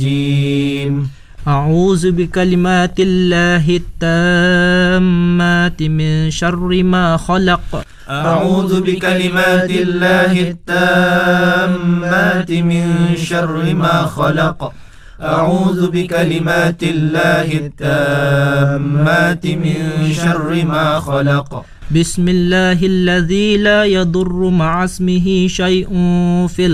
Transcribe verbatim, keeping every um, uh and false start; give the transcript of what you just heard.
الرجيم أعوذ بكلمات الله التامات من شر ما خلق أعوذ بكلمات الله التامات من شر ما خلق أعوذ بكلمات الله التامات من شر ما خلق بسم الله الذي لا يضر مع اسمه شيء في